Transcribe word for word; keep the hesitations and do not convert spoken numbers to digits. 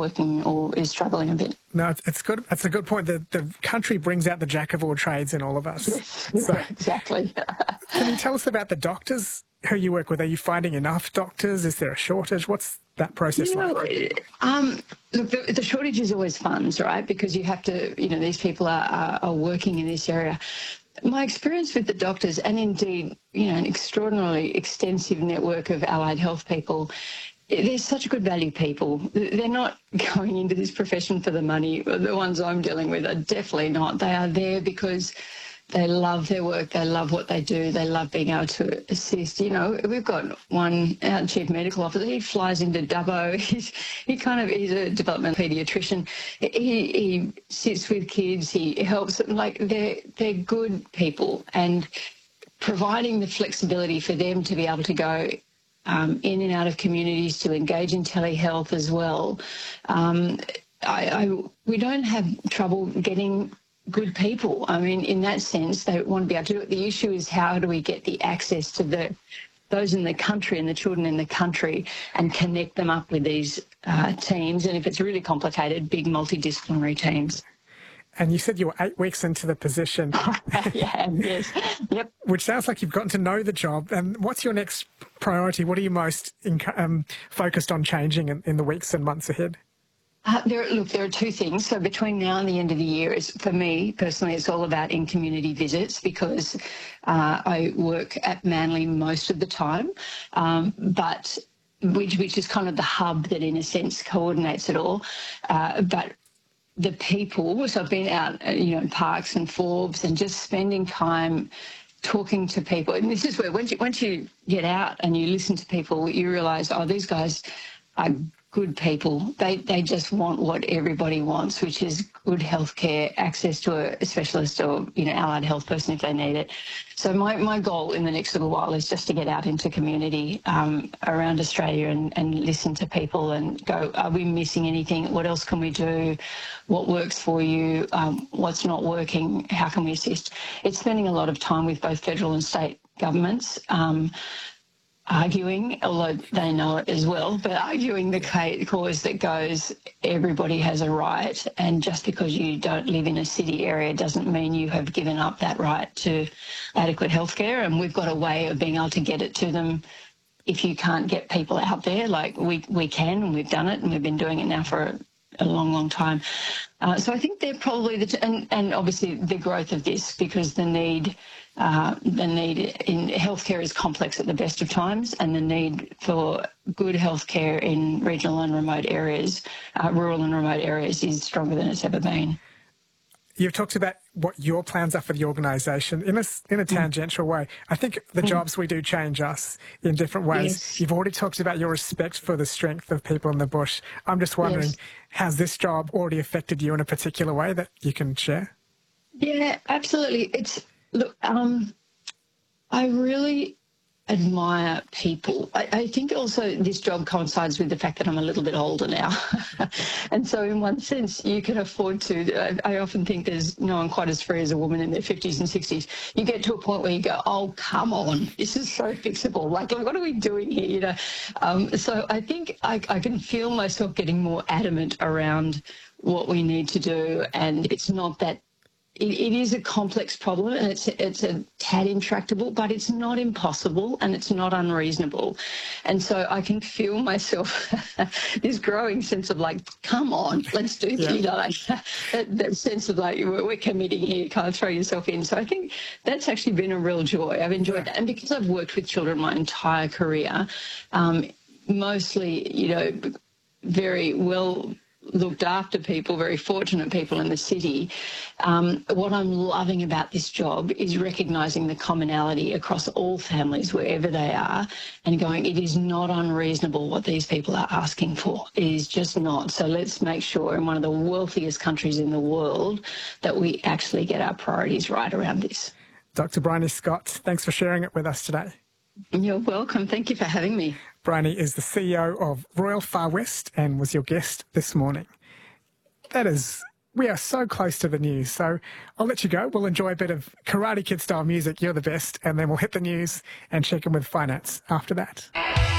working or is struggling a bit. No, it's, it's good. That's a good point. The, the country brings out the jack of all trades in all of us. Yes, So, exactly. can you tell us about the doctors who you work with? Are you finding enough doctors? Is there a shortage? What's that process You know, like? Um, look, the, the shortage is always funds, right? Because you have to, you know, these people are, are, are working in this area. My experience with the doctors, and indeed, you know, an extraordinarily extensive network of allied health people, they're such good value people. They're not going into this profession for the money. The ones I'm dealing with are definitely not. They are there because they love their work. They love what they do. They love being able to assist. You know, we've got one, our chief medical officer, he flies into Dubbo. He's, he kind of, he's a developmental paediatrician. He, he sits with kids. He helps them. Like, they're, they're good people. And providing the flexibility for them to be able to go Um, in and out of communities, to engage in telehealth as well. Um, I, I, we don't have trouble getting good people. I mean, in that sense, they want to be able to do it. The issue is, how do we get the access to the those in the country and the children in the country and connect them up with these uh, teams? And if it's really complicated, big multidisciplinary teams. And you said you were eight weeks into the position. Yeah, yes, yep. Which sounds like you've gotten to know the job. And what's your next priority? What are you most um, focused on changing in, in the weeks and months ahead? Uh, there, look, there are two things. So between now and the end of the year, is, for me personally, it's all about in-community visits, because uh, I work at Manly most of the time, um, but which, which is kind of the hub that, in a sense, coordinates it all. Uh, but the people, so I've been out, you know, in parks and Forbes, and just spending time talking to people. And this is where, once you, once you get out and you listen to people, you realise, oh, these guys are good people. They they just want what everybody wants, which is good healthcare, access to a, a specialist or, you know, allied health person if they need it. So my, my goal in the next little while is just to get out into community um, around Australia and, and listen to people and go, are we missing anything? What else can we do? What works for you? Um, what's not working? How can we assist? It's spending a lot of time with both federal and state governments, um, arguing, although they know it as well, but arguing the cause that goes, everybody has a right, and just because you don't live in a city area doesn't mean you have given up that right to adequate healthcare. And we've got a way of being able to get it to them if you can't get people out there. Like, we, we can, and we've done it, and we've been doing it now for a, a long, long time. Uh, so I think they're probably the, t- and, and obviously the growth of this, because the need Uh, the need in healthcare is complex at the best of times, and the need for good healthcare in regional and remote areas, uh, rural and remote areas, is stronger than it's ever been. You've talked about what your plans are for the organisation in a, in a tangential way. I think the Mm. jobs we do change us in different ways. Yes. You've already talked about your respect for the strength of people in the bush. I'm just wondering, Yes. has this job already affected you in a particular way that you can share? Yeah, absolutely. It's look, um, I really admire people. I, I think also this job coincides with the fact that I'm a little bit older now. And so in one sense, you can afford to, I, I often think there's no one quite as free as a woman in their fifties and sixties. You get to a point where you go, oh, come on, this is so fixable. Like, what are we doing here? You know. Um, so I think I, I can feel myself getting more adamant around what we need to do. And it's not that It, it is a complex problem, and it's it's a tad intractable, but it's not impossible, and it's not unreasonable. And so I can feel myself this growing sense of like, come on, let's do Yeah. you know, like, that, that sense of like, we're, we're committing here, kind of throw yourself in. So I think that's actually been a real joy. I've enjoyed that, and because I've worked with children my entire career, um, mostly, you know, very well looked after people, very fortunate people in the city. Um, what I'm loving about this job is recognising the commonality across all families, wherever they are, and going, it is not unreasonable what these people are asking for. It is just not. So let's make sure in one of the wealthiest countries in the world that we actually get our priorities right around this. Doctor Bryony Scott, thanks for sharing it with us today. You're welcome. Thank you for having me. Bryony is the C E O of Royal Far West and was your guest this morning. That is, we are so close to the news, so I'll let you go. We'll enjoy a bit of Karate Kid style music, You're the Best, and then we'll hit the news and check in with finance after that.